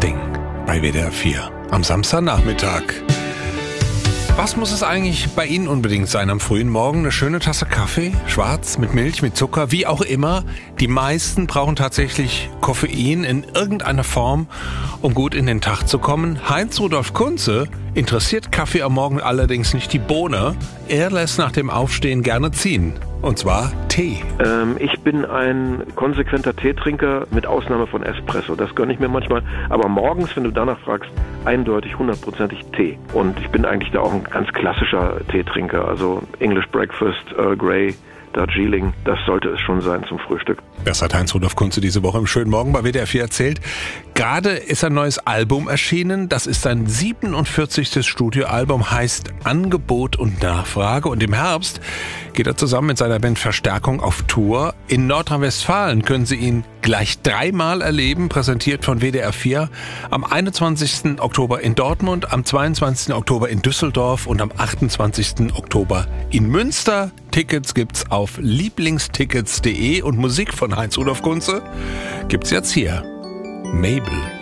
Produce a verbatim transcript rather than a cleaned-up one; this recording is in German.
Ding bei W D R vier am Samstagnachmittag. Was muss es eigentlich bei Ihnen unbedingt sein am frühen Morgen? Eine schöne Tasse Kaffee, schwarz, mit Milch, mit Zucker, wie auch immer. Die meisten brauchen tatsächlich Koffein in irgendeiner Form, um gut in den Tag zu kommen. Heinz-Rudolf Kunze interessiert Kaffee am Morgen allerdings nicht die Bohne. Er lässt nach dem Aufstehen gerne ziehen. Und zwar Tee. Ähm, ich bin ein konsequenter Teetrinker mit Ausnahme von Espresso. Das gönne ich mir manchmal. Aber morgens, wenn du danach fragst, eindeutig hundertprozentig Tee. Und ich bin eigentlich da auch ein ganz klassischer Teetrinker. Also English Breakfast, Earl Grey, Darjeeling, das sollte es schon sein zum Frühstück. Das hat Heinz-Rudolf Kunze diese Woche im Schönen Morgen bei W D R vier erzählt. Gerade ist ein neues Album erschienen. Das ist sein siebenundvierzigstes Studioalbum, heißt Angebot und Nachfrage. Und im Herbst geht er zusammen mit seiner Band Verstärkung auf Tour. In Nordrhein-Westfalen können Sie ihn gleich dreimal erleben, präsentiert von W D R vier. Am einundzwanzigsten Oktober in Dortmund, am zweiundzwanzigsten Oktober in Düsseldorf und am achtundzwanzigsten Oktober in Münster. Tickets gibt's auf lieblingstickets punkt de und Musik von Heinz-Rudolf Kunze gibt's jetzt hier. Mabel.